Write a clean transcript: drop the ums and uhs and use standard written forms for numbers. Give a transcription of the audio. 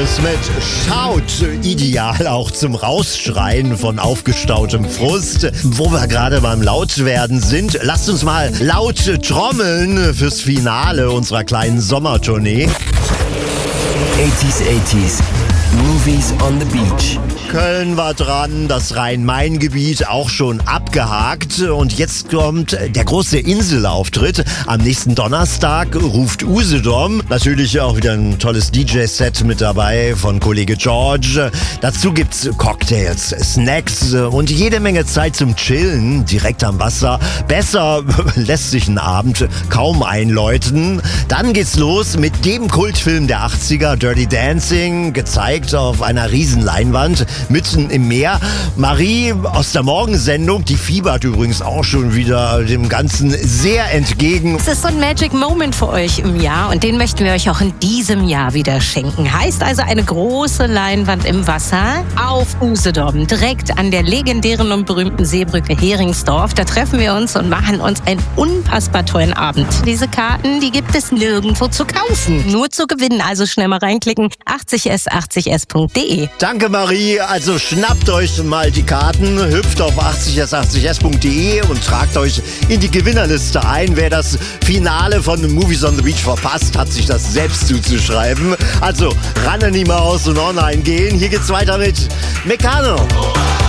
Thomas mit Shout, ideal auch zum Rausschreien von aufgestautem Frust. Wo wir gerade beim Lautwerden sind, lasst uns mal laut trommeln fürs Finale unserer kleinen Sommertournee. 80s, Movies on the Beach. Köln war dran, das Rhein-Main-Gebiet auch schon abgehakt. Und jetzt kommt der große Inselauftritt. Am nächsten Donnerstag ruft Usedom. Natürlich auch wieder ein tolles DJ-Set mit dabei von Kollege George. Dazu gibt's Cocktails, Snacks und jede Menge Zeit zum Chillen direkt am Wasser. Besser lässt sich ein Abend kaum einläuten. Dann geht's los mit dem Kultfilm der 80er, Dirty Dancing, gezeigt auf einer Riesenleinwand mitten im Meer. Marie aus der Morgensendung, die fiebert übrigens auch schon wieder dem Ganzen sehr entgegen. Es ist so ein Magic Moment für euch im Jahr und den möchten wir euch auch in diesem Jahr wieder schenken. Heißt also eine große Leinwand im Wasser auf Usedom, direkt an der legendären und berühmten Seebrücke Heringsdorf. Da treffen wir uns und machen uns einen unfassbar tollen Abend. Diese Karten, die gibt es nirgendwo zu kaufen, nur zu gewinnen. Also schnell mal reinklicken, 80s80s.de. Danke Marie, also schnappt euch mal die Karten, hüpft auf 80s80s.de und tragt euch in die Gewinnerliste ein. Wer das Finale von Movies on the Beach verpasst, hat sich das selbst zuzuschreiben. Also ran an die Maus und online gehen. Hier geht's weiter mit Meccano.